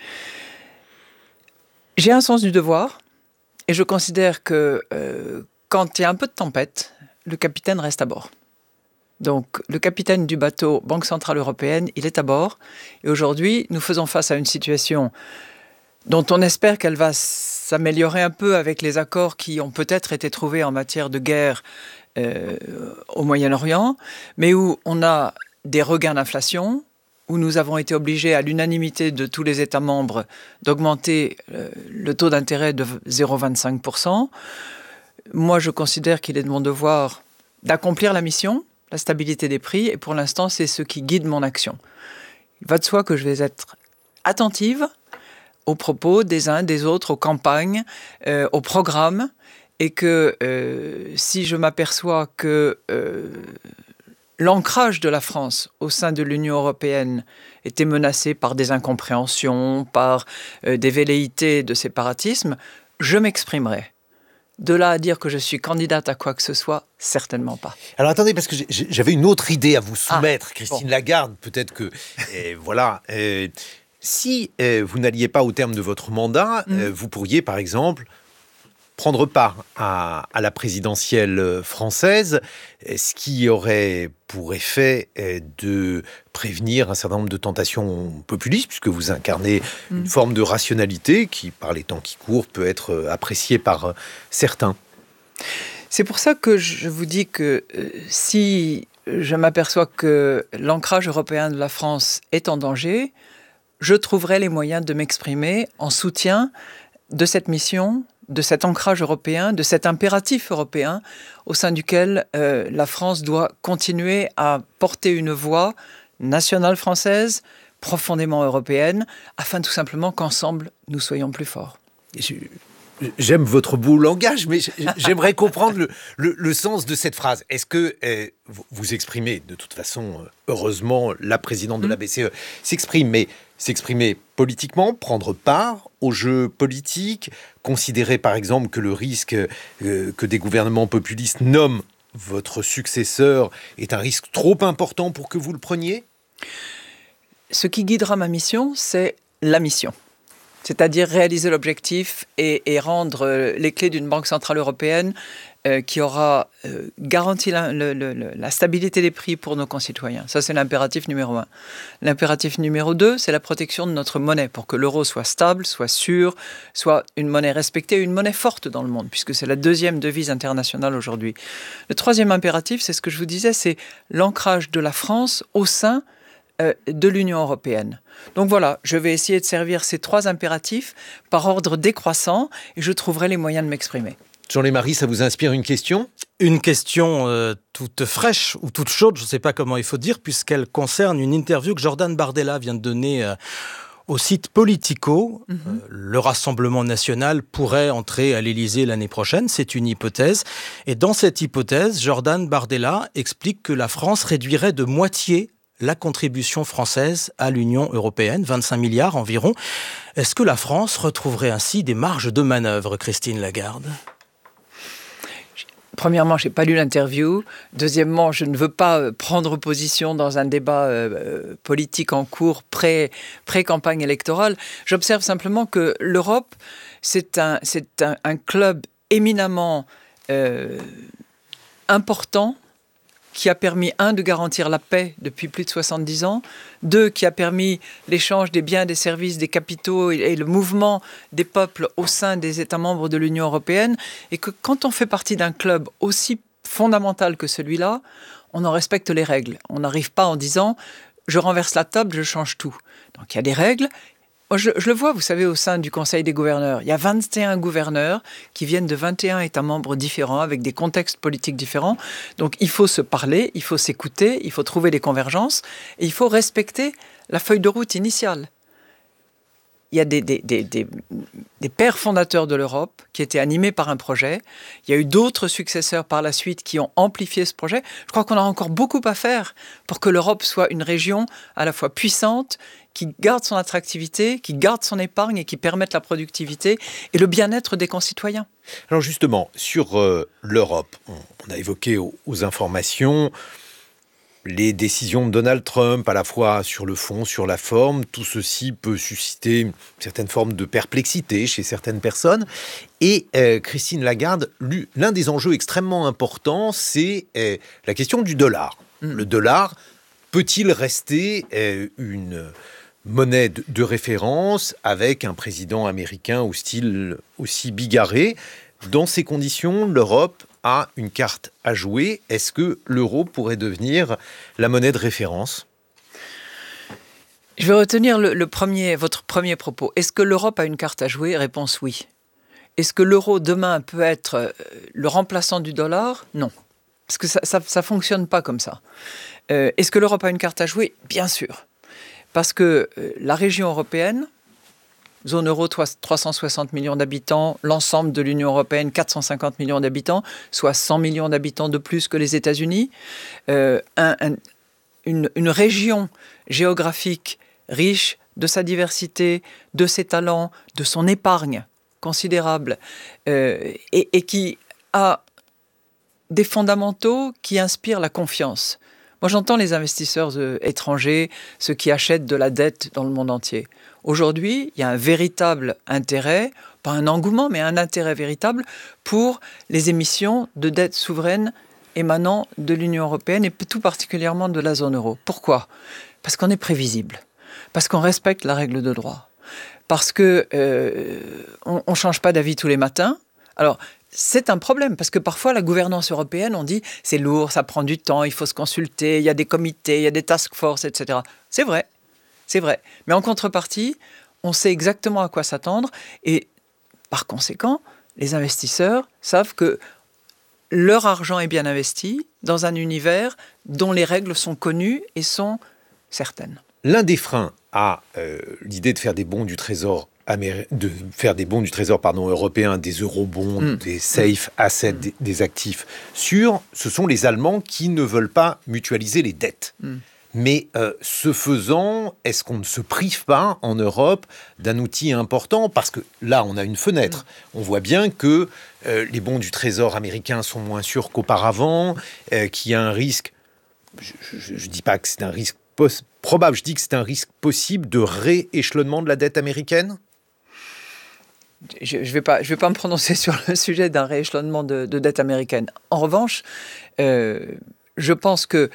S1: J'ai un sens du devoir et je considère que quand il y a un peu de tempête, le capitaine reste à bord. Donc, le capitaine du bateau Banque Centrale Européenne, il est à bord. Et aujourd'hui, nous faisons face à une situation dont on espère qu'elle va s'améliorer un peu avec les accords qui ont peut-être été trouvés en matière de guerre au Moyen-Orient, mais où on a des regains d'inflation, où nous avons été obligés à l'unanimité de tous les États membres d'augmenter le taux d'intérêt de 0,25%. Moi, je considère qu'il est de mon devoir d'accomplir la mission, la stabilité des prix, et pour l'instant, c'est ce qui guide mon action. Il va de soi que je vais être attentive aux propos des uns, des autres, aux campagnes, aux programmes, et que si je m'aperçois que l'ancrage de la France au sein de l'Union européenne était menacé par des incompréhensions, par des velléités de séparatisme, je m'exprimerai. De là à dire que je suis candidate à quoi que ce soit, certainement pas.
S2: Alors attendez, parce que j'avais une autre idée à vous soumettre, Christine Lagarde. Peut-être que, si vous n'alliez pas au terme de votre mandat, vous pourriez, par exemple, prendre part à la présidentielle française, ce qui aurait pour effet de prévenir un certain nombre de tentations populistes, puisque vous incarnez une forme de rationalité qui, par les temps qui courent, peut être appréciée par certains.
S1: C'est pour ça que je vous dis que si je m'aperçois que l'ancrage européen de la France est en danger, je trouverai les moyens de m'exprimer en soutien de cette mission, de cet ancrage européen, de cet impératif européen au sein duquel la France doit continuer à porter une voix nationale française, profondément européenne, afin tout simplement qu'ensemble, nous soyons plus forts.
S2: J'aime votre beau langage, mais j'aimerais comprendre le sens de cette phrase. Est-ce que vous exprimez, de toute façon, heureusement, la présidente de la BCE s'exprime, mais s'exprimer politiquement, prendre part au jeu politique, considérer par exemple que le risque que des gouvernements populistes nomment votre successeur est un risque trop important pour que vous le preniez ?
S1: ce qui guidera ma mission, c'est la mission. C'est-à-dire réaliser l'objectif et rendre les clés d'une banque centrale européenne qui aura garanti la stabilité des prix pour nos concitoyens. Ça, c'est l'impératif numéro 1. L'impératif numéro 2, c'est la protection de notre monnaie pour que l'euro soit stable, soit sûr, soit une monnaie respectée, une monnaie forte dans le monde, puisque c'est la deuxième devise internationale aujourd'hui. Le troisième impératif, c'est ce que je vous disais, c'est l'ancrage de la France au sein de l'Union européenne. Donc voilà, je vais essayer de servir ces 3 impératifs par ordre décroissant et je trouverai les moyens de m'exprimer.
S2: Jean-Lémarie, ça vous inspire une question ?
S21: Une question toute fraîche ou toute chaude, je ne sais pas comment il faut dire, puisqu'elle concerne une interview que Jordan Bardella vient de donner au site Politico. Le Rassemblement national pourrait entrer à l'Élysée l'année prochaine, c'est une hypothèse. Et dans cette hypothèse, Jordan Bardella explique que la France réduirait de moitié la contribution française à l'Union européenne, 25 milliards environ. Est-ce que la France retrouverait ainsi des marges de manœuvre, Christine Lagarde ?
S1: Premièrement, je n'ai pas lu l'interview. Deuxièmement, je ne veux pas prendre position dans un débat politique en cours pré-campagne électorale. J'observe simplement que l'Europe, c'est un club éminemment important qui a permis, 1, de garantir la paix depuis plus de 70 ans, 2, qui a permis l'échange des biens, des services, des capitaux et le mouvement des peuples au sein des États membres de l'Union européenne, et que quand on fait partie d'un club aussi fondamental que celui-là, on en respecte les règles. On n'arrive pas en disant « je renverse la table, je change tout ». Donc il y a des règles. Je le vois, vous savez, au sein du Conseil des gouverneurs. Il y a 21 gouverneurs qui viennent de 21 États membres différents, avec des contextes politiques différents. Donc il faut se parler, il faut s'écouter, il faut trouver des convergences, et il faut respecter la feuille de route initiale. Il y a des pères fondateurs de l'Europe qui étaient animés par un projet. Il y a eu d'autres successeurs par la suite qui ont amplifié ce projet. Je crois qu'on a encore beaucoup à faire pour que l'Europe soit une région à la fois puissante, qui garde son attractivité, qui garde son épargne et qui permette la productivité et le bien-être des concitoyens.
S2: Alors justement, sur l'Europe, on a évoqué aux informations les décisions de Donald Trump, à la fois sur le fond, sur la forme. Tout ceci peut susciter une certaine forme de perplexité chez certaines personnes. Et Christine Lagarde, l'un des enjeux extrêmement importants, c'est la question du dollar. Le dollar peut-il rester une monnaie de référence avec un président américain au style aussi bigarré ? Dans ces conditions, l'Europe a une carte à jouer. Est-ce que l'euro pourrait devenir la monnaie de référence ?
S1: Je vais retenir votre premier propos. Est-ce que l'Europe a une carte à jouer ? Réponse oui. Est-ce que l'euro demain peut être le remplaçant du dollar ? Non. Parce que ça ne fonctionne pas comme ça. Est-ce que l'Europe a une carte à jouer ? Bien sûr. Parce que la région européenne, zone euro, 360 millions d'habitants, l'ensemble de l'Union européenne, 450 millions d'habitants, soit 100 millions d'habitants de plus que les États-Unis. Une région géographique riche de sa diversité, de ses talents, de son épargne considérable, et qui a des fondamentaux qui inspirent la confiance. Moi, j'entends les investisseurs étrangers, ceux qui achètent de la dette dans le monde entier. Aujourd'hui, il y a un véritable intérêt, pas un engouement, mais un intérêt véritable pour les émissions de dette souveraine émanant de l'Union européenne et tout particulièrement de la zone euro. Pourquoi ? Parce qu'on est prévisible, parce qu'on respecte la règle de droit, parce qu'on ne change pas d'avis tous les matins. Alors, c'est un problème, parce que parfois, la gouvernance européenne, on dit « c'est lourd, ça prend du temps, il faut se consulter, il y a des comités, il y a des task force, etc. » C'est vrai. Mais en contrepartie, on sait exactement à quoi s'attendre, et par conséquent, les investisseurs savent que leur argent est bien investi dans un univers dont les règles sont connues et sont certaines.
S2: L'un des freins à l'idée de faire des bons du Trésor européens, des eurobonds, des safe assets, des actifs sûrs, ce sont les Allemands qui ne veulent pas mutualiser les dettes. Mais ce faisant, est-ce qu'on ne se prive pas en Europe d'un outil important ? Parce que là, on a une fenêtre. On voit bien que les bons du Trésor américains sont moins sûrs qu'auparavant, qu'il y a un risque. Je ne dis pas que c'est un risque probable, je dis que c'est un risque possible de rééchelonnement de la dette américaine?
S1: Je ne vais pas me prononcer sur le sujet d'un rééchelonnement de dette américaine. En revanche, je pense que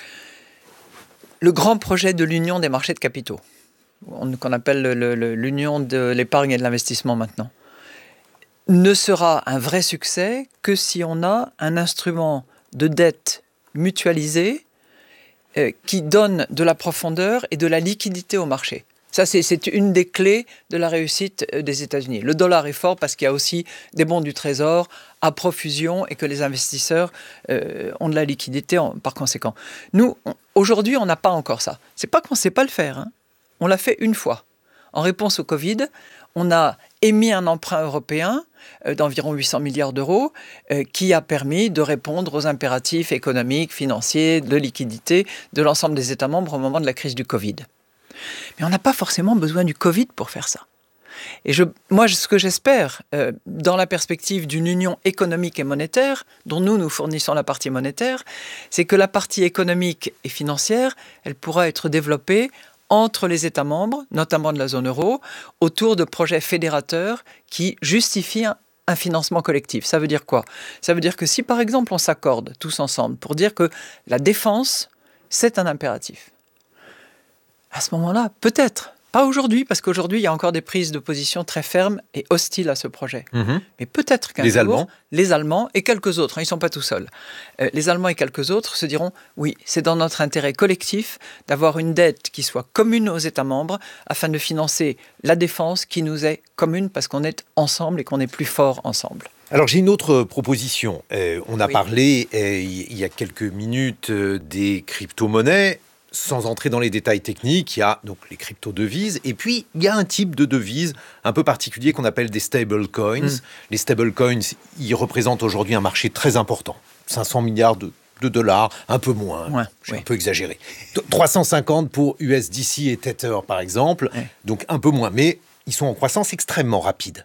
S1: le grand projet de l'union des marchés de capitaux, qu'on appelle l'union de l'épargne et de l'investissement maintenant, ne sera un vrai succès que si on a un instrument de dette mutualisé qui donne de la profondeur et de la liquidité au marché. Ça, c'est une des clés de la réussite des États-Unis. Le dollar est fort parce qu'il y a aussi des bons du Trésor à profusion et que les investisseurs ont de la liquidité par conséquent. Nous, aujourd'hui, on n'a pas encore ça. C'est pas qu'on ne sait pas le faire. Hein. On l'a fait une fois. En réponse au Covid, on a émis un emprunt européen d'environ 800 milliards d'euros qui a permis de répondre aux impératifs économiques, financiers, de liquidité de l'ensemble des États membres au moment de la crise du Covid. Mais on n'a pas forcément besoin du Covid pour faire ça. Et moi, ce que j'espère, dans la perspective d'une union économique et monétaire, dont nous fournissons la partie monétaire, c'est que la partie économique et financière, elle pourra être développée entre les États membres, notamment de la zone euro, autour de projets fédérateurs qui justifient un financement collectif. Ça veut dire quoi? Ça veut dire que si, par exemple, on s'accorde tous ensemble pour dire que la défense, c'est un impératif, à ce moment-là, peut-être, pas aujourd'hui, parce qu'aujourd'hui, il y a encore des prises de position très fermes et hostiles à ce projet. Mais peut-être qu'un jour, les Allemands et quelques autres, ils ne sont pas tout seuls, les Allemands et quelques autres se diront, oui, c'est dans notre intérêt collectif d'avoir une dette qui soit commune aux États membres afin de financer la défense qui nous est commune parce qu'on est ensemble et qu'on est plus fort ensemble.
S2: Alors j'ai une autre proposition. On a parlé il y a quelques minutes des crypto-monnaies. Sans entrer dans les détails techniques, il y a donc les crypto-devises et puis il y a un type de devise un peu particulier qu'on appelle des stablecoins. Les stablecoins, ils représentent aujourd'hui un marché très important. 500 milliards de dollars, un peu moins, je suis un peu exagéré. 350 pour USDC et Tether par exemple, donc un peu moins, mais ils sont en croissance extrêmement rapide.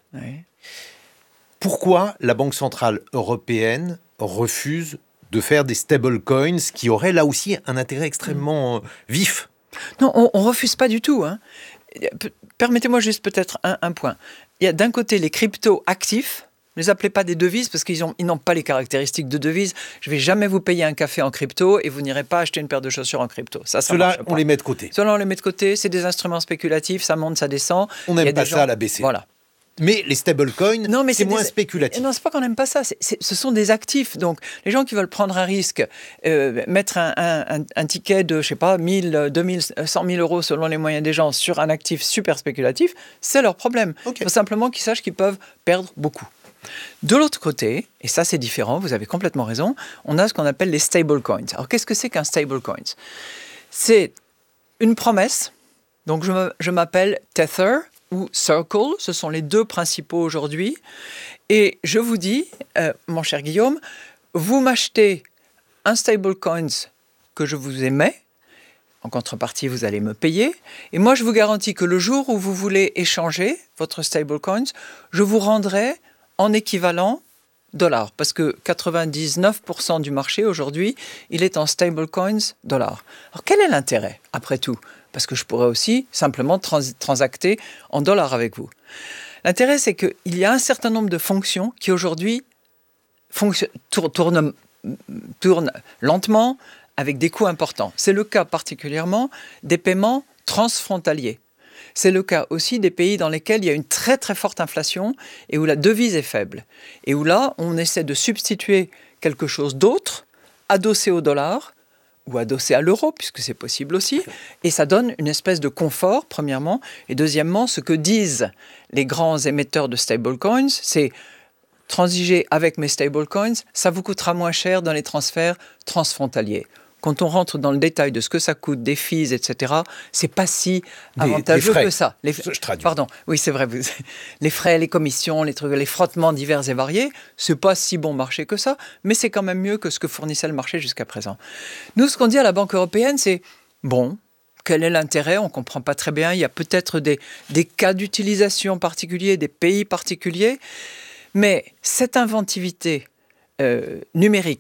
S2: Pourquoi la Banque Centrale Européenne refuse de faire des stablecoins qui auraient là aussi un intérêt extrêmement vif?
S1: Non, on ne refuse pas du tout. Hein. Permettez-moi juste peut-être un point. Il y a d'un côté les crypto-actifs. Ne les appelez pas des devises parce qu'ils n'ont pas les caractéristiques de devises. Je ne vais jamais vous payer un café en crypto et vous n'irez pas acheter une paire de chaussures en crypto.
S2: Ceux-là, on les met de côté.
S1: Ceux-là, on les met de côté. C'est des instruments spéculatifs. Ça monte, ça descend.
S2: On n'aime pas ça à la BCE.
S1: Voilà.
S2: Mais les stablecoins, c'est moins spéculatif.
S1: Non, c'est pas qu'on n'aime pas ça. Ce sont des actifs. Donc, les gens qui veulent prendre un risque, mettre un ticket de, je sais pas, 1000, 2000, 100 000 euros selon les moyens des gens sur un actif super spéculatif, c'est leur problème. Il faut simplement qu'ils sachent qu'ils peuvent perdre beaucoup. De l'autre côté, et ça c'est différent, vous avez complètement raison, on a ce qu'on appelle les stablecoins. Alors, qu'est-ce que c'est qu'un stablecoin? C'est une promesse. Donc, je m'appelle Tether ou Circle, ce sont les deux principaux aujourd'hui. Et je vous dis, mon cher Guillaume, vous m'achetez un stablecoin que je vous émets, en contrepartie, vous allez me payer, et moi, je vous garantis que le jour où vous voulez échanger votre stablecoin, je vous rendrai en équivalent dollar, parce que 99% du marché aujourd'hui, il est en stablecoins dollars. Alors, quel est l'intérêt, après tout? Parce que je pourrais aussi simplement transacter en dollars avec vous. L'intérêt, c'est qu'il y a un certain nombre de fonctions qui aujourd'hui tournent lentement avec des coûts importants. C'est le cas particulièrement des paiements transfrontaliers. C'est le cas aussi des pays dans lesquels il y a une très très forte inflation et où la devise est faible. Et où là, on essaie de substituer quelque chose d'autre, adossé au dollar, ou adossé à l'euro, puisque c'est possible aussi, et ça donne une espèce de confort, premièrement, et deuxièmement, ce que disent les grands émetteurs de stablecoins, c'est transiger avec mes stablecoins, ça vous coûtera moins cher dans les transferts transfrontaliers. Quand on rentre dans le détail de ce que ça coûte, des fees, etc., c'est pas si avantageux que ça.
S2: Je traduis.
S1: Pardon, oui, c'est vrai. Les frais, les commissions, les frottements divers et variés, c'est pas si bon marché que ça, mais c'est quand même mieux que ce que fournissait le marché jusqu'à présent. Nous, ce qu'on dit à la Banque européenne, c'est bon. Quel est l'intérêt? On ne comprend pas très bien. Il y a peut-être des cas d'utilisation particuliers, des pays particuliers, mais cette inventivité numérique,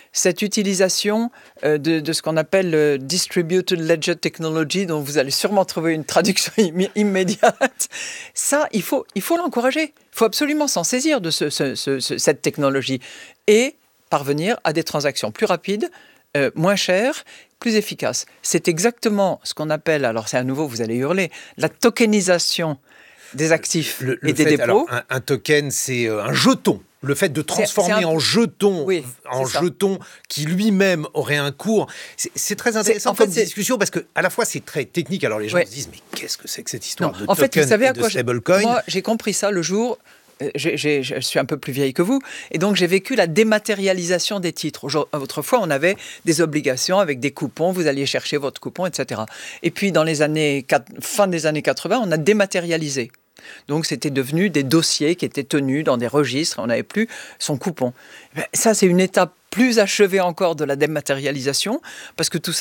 S1: cette utilisation de ce qu'on appelle Distributed Ledger Technology, dont vous allez sûrement trouver une traduction immédiate, ça, il faut l'encourager. Il faut absolument s'en saisir de cette technologie et parvenir à des transactions plus rapides, moins chères, plus efficaces. C'est exactement ce qu'on appelle, alors c'est à nouveau, vous allez hurler, la tokenisation des actifs et des dépôts.
S2: Alors, un token, c'est un jeton. Le fait de transformer en jeton, jeton qui lui-même aurait un cours, c'est très intéressant comme discussion parce que à la fois c'est très technique. Alors les gens se disent mais qu'est-ce que c'est que cette histoire de token et de stablecoin ?
S1: Moi, j'ai compris ça le jour. Je suis un peu plus vieille que vous, et donc j'ai vécu la dématérialisation des titres. Autrefois, on avait des obligations avec des coupons, vous alliez chercher votre coupon, etc. Et puis, dans les fin des années 80, on a dématérialisé. Donc, c'était devenu des dossiers qui étaient tenus dans des registres, on n'avait plus son coupon. Ça, c'est une étape plus achevée encore de la dématérialisation, parce que tout ça,